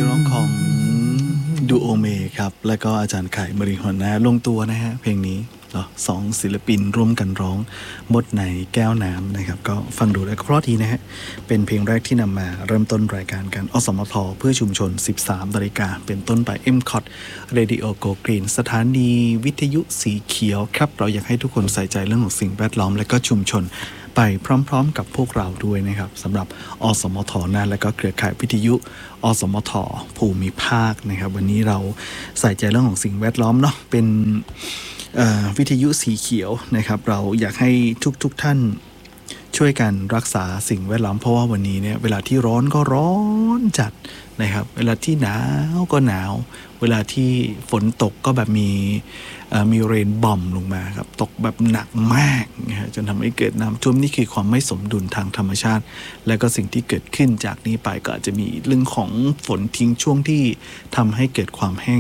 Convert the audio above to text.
ยงร้องของดูโอเมครับแล้วก็อาจารย์ไข่บริหารนะลงตัวนะฮะเพลงนี้เนาะสองศิลปินร่วมกันร้องมดในแก้วน้ำนะครับก็ฟังดูแล้วก็เพราะดีนะฮะเป็นเพลงแรกที่นำมาเริ่มต้นรายการกันอสมทเพื่อชุมชน 13 นาฬิกาเป็นต้นไป MCOT Radio Go Green สถานีวิทยุสีเขียวครับเราอยากให้ทุกคนใส่ใจเรื่องของสิ่งแวดล้อมและก็ชุมชนไปพร้อมๆกับพวกเราด้วยนะครับสำหรับอสมทนะและก็เครือข่ายวิทยุอสมทภูมิภาคนะครับวันนี้เราใส่ใจเรื่องของสิ่งแวดล้อมเนาะเป็นวิทยุสีเขียวนะครับเราอยากให้ทุกท่านช่วยกันรักษาสิ่งแวดล้อมเพราะว่าวันนี้เนี่ยเวลาที่ร้อนก็ร้อนจัดนะครับเวลาที่หนาวก็หนาวเวลาที่ฝนตกก็แบบมีเรนบอมลงมาครับตกแบบหนักมากนะฮะจนทำให้เกิดน้ำท่วมนี่คือความไม่สมดุลทางธรรมชาติและก็สิ่งที่เกิดขึ้นจากนี้ไปก็อาจจะมีเรื่องของฝนทิ้งช่วงที่ทำให้เกิดความแห้ง